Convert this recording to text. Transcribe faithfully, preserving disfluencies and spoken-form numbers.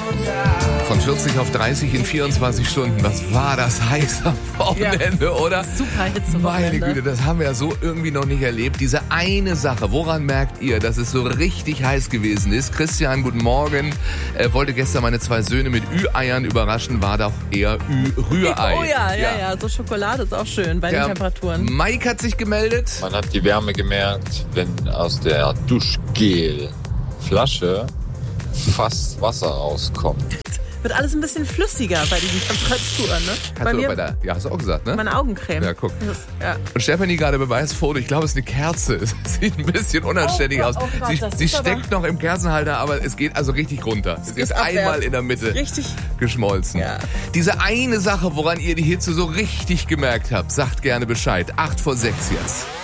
Von vierzig auf dreißig in vierundzwanzig Stunden. Was war das heiß am Wochenende, ja, oder? Super Hitze. Meine Güte, das haben wir ja so irgendwie noch nicht erlebt. Diese eine Sache, woran merkt ihr, dass es so richtig heiß gewesen ist? Christian, guten Morgen. Er wollte gestern meine zwei Söhne mit Ü-Eiern überraschen, war doch eher Ü-Rührei. Oh ja, ja, ja, ja, so Schokolade ist auch schön bei ja, den Temperaturen. Mike hat sich gemeldet. Man hat die Wärme gemerkt, wenn aus der Duschgelflasche fast Wasser rauskommt. Wird alles ein bisschen flüssiger bei diesen Temperaturen, ne? Hast bei du mir bei der, ja, hast du auch gesagt, ne? meine Augencreme. Ja, guck. Das, ja. Und Stefanie gerade Beweisfoto, ich glaube, es ist eine Kerze. Es sieht ein bisschen unanständig Oh aus. Gott, oh Gott, sie das sie ist steckt noch im Kerzenhalter, aber es geht also richtig runter. Es ist ist einmal abwärts. in der Mitte Richtig. geschmolzen. Ja. Diese eine Sache, woran ihr die Hitze so richtig gemerkt habt, sagt gerne Bescheid. acht vor sechs jetzt.